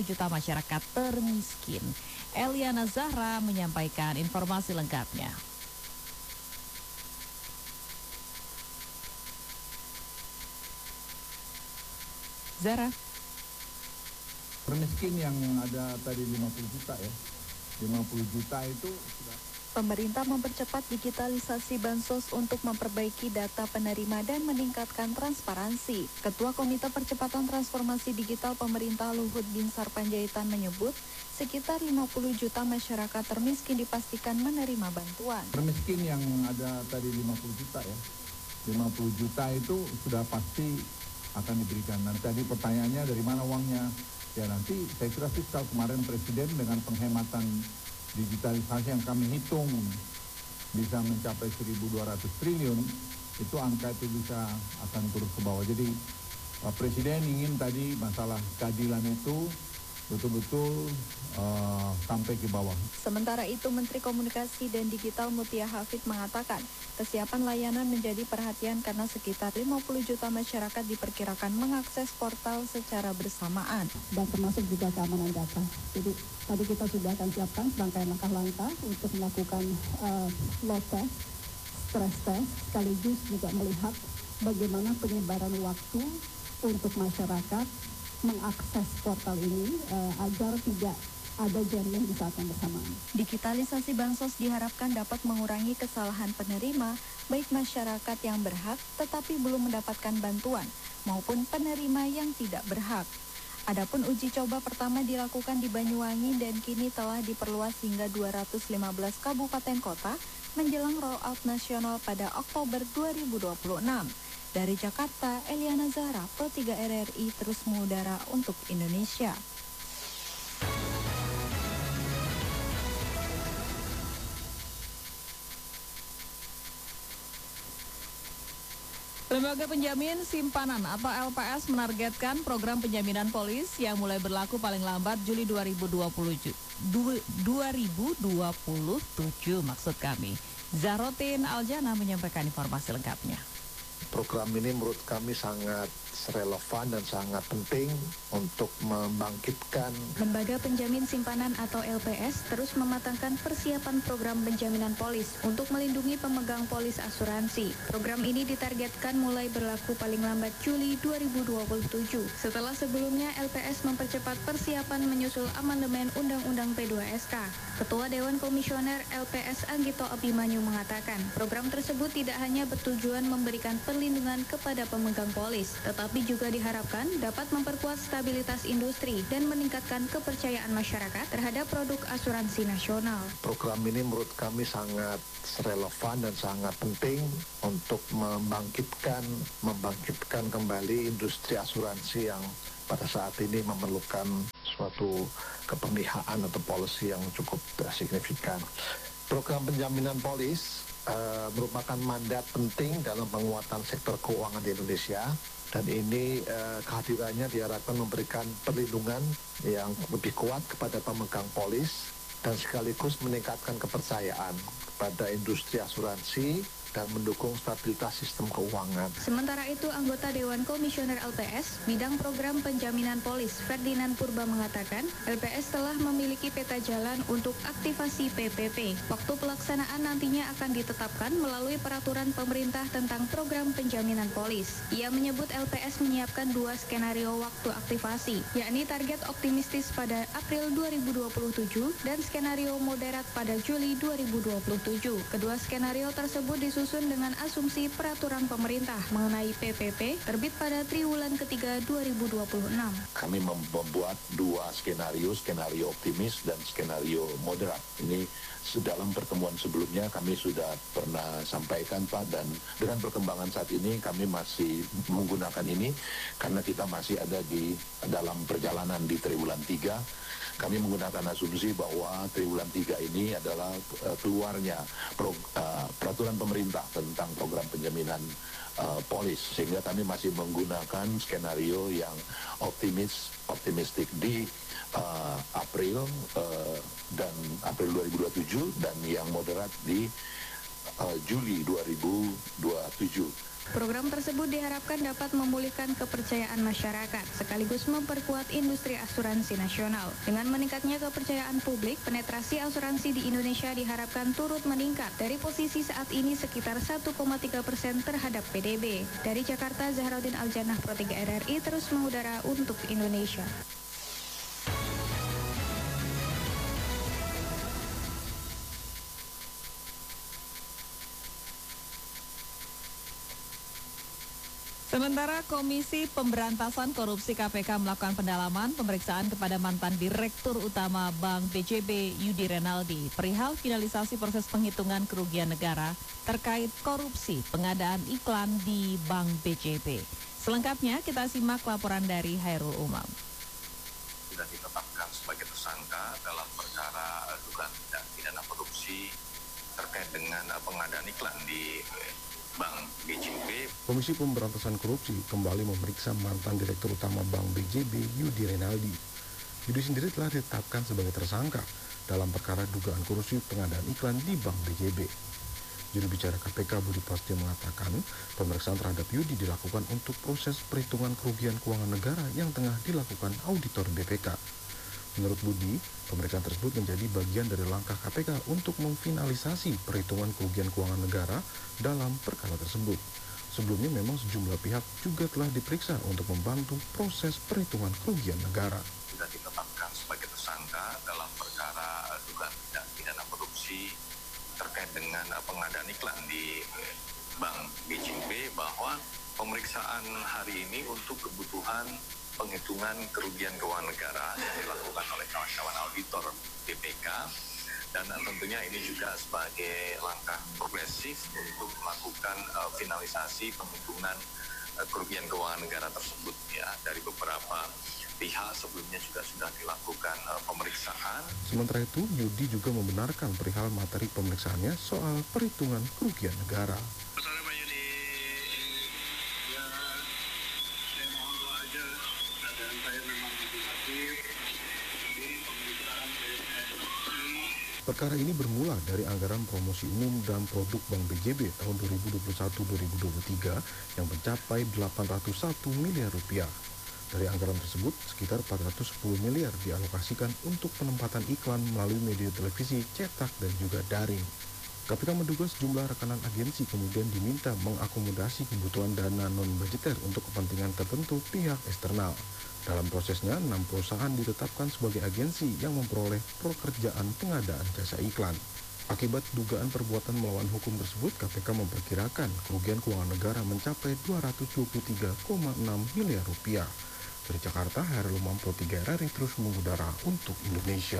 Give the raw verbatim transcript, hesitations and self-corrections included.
juta masyarakat termiskin. Eliana Zahra menyampaikan informasi lengkapnya. Zahra. Termiskin yang ada tadi lima puluh juta ya. lima puluh juta itu sudah. Pemerintah mempercepat digitalisasi bansos untuk memperbaiki data penerima dan meningkatkan transparansi. Ketua Komite Percepatan Transformasi Digital Pemerintah Luhut Binsar Panjaitan menyebut sekitar lima puluh juta masyarakat termiskin dipastikan menerima bantuan. Termiskin yang ada tadi lima puluh juta ya. lima puluh juta itu sudah pasti akan diberikan. Nanti tadi pertanyaannya dari mana uangnya? Ya nanti saya kira fiskal kemarin Presiden dengan penghematan digitalisasi yang kami hitung bisa mencapai seribu dua ratus triliun, itu angka itu bisa akan turun ke bawah. Jadi Pak Presiden ingin tadi masalah keadilan itu betul-betul uh, sampai ke bawah. Sementara itu Menteri Komunikasi dan Digital Mutia Hafid mengatakan kesiapan layanan menjadi perhatian karena sekitar lima puluh juta masyarakat diperkirakan mengakses portal secara bersamaan. Dan termasuk juga keamanan data. Jadi tadi kita sudah akan siapkan serangkaian langkah-langkah untuk melakukan uh, load test, stress test, sekaligus juga melihat bagaimana penyebaran waktu untuk masyarakat mengakses portal ini uh, agar tidak ada jamming di saat yang bersamaan. Digitalisasi bansos diharapkan dapat mengurangi kesalahan penerima, baik masyarakat yang berhak tetapi belum mendapatkan bantuan, maupun penerima yang tidak berhak. Adapun uji coba pertama dilakukan di Banyuwangi dan kini telah diperluas hingga dua ratus lima belas kabupaten kota menjelang rollout nasional pada Oktober dua ribu dua puluh enam. Dari Jakarta, Eliana Zahra, Pro tiga R R I terus mengudara untuk Indonesia. Lembaga Penjamin Simpanan atau L P S menargetkan program penjaminan polis yang mulai berlaku paling lambat Juli dua ribu dua puluh tujuh maksud kami. Zarotin Aljana menyampaikan informasi lengkapnya. Program ini menurut kami sangat relevan dan sangat penting untuk membangkitkan. Lembaga Penjamin Simpanan atau L P S terus mematangkan persiapan program penjaminan polis untuk melindungi pemegang polis asuransi. Program ini ditargetkan mulai berlaku paling lambat Juli dua ribu dua puluh tujuh. Setelah sebelumnya L P S mempercepat persiapan menyusul amandemen Undang-Undang P dua S K. Ketua Dewan Komisioner L P S Anggito Abimanyu mengatakan, program tersebut tidak hanya bertujuan memberikan perlindungan kepada pemegang polis, tetapi juga diharapkan dapat memperkuat stabilitas industri dan meningkatkan kepercayaan masyarakat terhadap produk asuransi nasional. Program ini menurut kami sangat relevan dan sangat penting untuk membangkitkan membangkitkan kembali industri asuransi yang pada saat ini memerlukan suatu kepemihakan atau policy yang cukup signifikan. Program penjaminan polis uh, merupakan mandat penting dalam penguatan sektor keuangan di Indonesia, dan ini uh, kehadirannya diharapkan memberikan perlindungan yang lebih kuat kepada pemegang polis dan sekaligus meningkatkan kepercayaan kepada industri asuransi dan mendukung stabilitas sistem keuangan. Sementara itu, anggota Dewan Komisioner L P S, bidang program penjaminan polis, Ferdinand Purba mengatakan, L P S telah memiliki peta jalan untuk aktivasi P P P. Waktu pelaksanaan nantinya akan ditetapkan melalui peraturan pemerintah tentang program penjaminan polis. Ia menyebut L P S menyiapkan dua skenario waktu aktivasi, yakni target optimistis pada April dua ribu dua puluh tujuh dan skenario moderat pada Juli dua ribu dua puluh tujuh. Kedua skenario tersebut disusun disusun dengan asumsi peraturan pemerintah mengenai P P P terbit pada triwulan ketiga dua ribu dua puluh enam. Kami membuat dua skenario, skenario optimis dan skenario moderat. Ini dalam pertemuan sebelumnya kami sudah pernah sampaikan, Pak, dan dengan perkembangan saat ini kami masih menggunakan ini karena kita masih ada di dalam perjalanan di triwulan tiga. Kami menggunakan asumsi bahwa triwulan tiga ini adalah uh, keluarnya pro, uh, peraturan pemerintah tentang program penjaminan uh, polis, sehingga kami masih menggunakan skenario yang optimis, optimistik di uh, April uh, dan April dua ribu dua puluh tujuh dan yang moderat di uh, Juli dua ribu dua puluh tujuh. Program tersebut diharapkan dapat memulihkan kepercayaan masyarakat, sekaligus memperkuat industri asuransi nasional. Dengan meningkatnya kepercayaan publik, penetrasi asuransi di Indonesia diharapkan turut meningkat dari posisi saat ini sekitar satu koma tiga persen terhadap P D B. Dari Jakarta, Zahraudin Aljannah, Pro tiga R R I, terus mengudara untuk Indonesia. Sementara Komisi Pemberantasan Korupsi K P K melakukan pendalaman pemeriksaan kepada mantan Direktur Utama Bank B J B Yudi Renaldi perihal finalisasi proses penghitungan kerugian negara terkait korupsi pengadaan iklan di Bank B J B. Selengkapnya kita simak laporan dari Hairul Umam. Sudah ditetapkan sebagai tersangka dalam perkara dugaan tindak pidana korupsi terkait dengan pengadaan iklan di Bank B J B. Komisi Pemberantasan Korupsi kembali memeriksa mantan Direktur Utama Bank B J B Yudi Renaldi. Yudi sendiri telah ditetapkan sebagai tersangka dalam perkara dugaan korupsi pengadaan iklan di Bank B J B. Juru bicara K P K Budi Prasetyo mengatakan pemeriksaan terhadap Yudi dilakukan untuk proses perhitungan kerugian keuangan negara yang tengah dilakukan auditor B P K. Menurut Budi, pemeriksaan tersebut menjadi bagian dari langkah K P K untuk memfinalisasi perhitungan kerugian keuangan negara dalam perkara tersebut. Sebelumnya memang sejumlah pihak juga telah diperiksa untuk membantu proses perhitungan kerugian negara. Sudah ditetapkan sebagai tersangka dalam perkara dugaan tindak pidana korupsi terkait dengan pengadaan iklan di Bank B J B, bahwa pemeriksaan hari ini untuk kebutuhan penghitungan kerugian keuangan negara yang dilakukan oleh kawan-kawan auditor B P K, dan tentunya ini juga sebagai langkah progresif untuk melakukan uh, finalisasi penghitungan uh, kerugian keuangan negara tersebut ya. Dari beberapa pihak sebelumnya juga sudah dilakukan uh, pemeriksaan. Sementara itu, Yudi juga membenarkan perihal materi pemeriksaannya soal perhitungan kerugian negara. Perkara ini bermula dari anggaran promosi umum dan produk Bank B J B tahun dua ribu dua puluh satu dua ribu dua puluh tiga yang mencapai delapan ratus satu miliar rupiah. Dari anggaran tersebut, sekitar empat ratus sepuluh miliar dialokasikan untuk penempatan iklan melalui media televisi, cetak, dan juga daring. K P K menduga sejumlah rekanan agensi kemudian diminta mengakomodasi kebutuhan dana non-budgeter untuk kepentingan tertentu pihak eksternal. Dalam prosesnya, enam perusahaan ditetapkan sebagai agensi yang memperoleh pekerjaan pengadaan jasa iklan. Akibat dugaan perbuatan melawan hukum tersebut, K P K memperkirakan kerugian keuangan negara mencapai dua ratus dua puluh tiga koma enam miliar rupiah. Dari Jakarta, Hairul Umam, Pro tiga R R I, terus mengudara untuk Indonesia.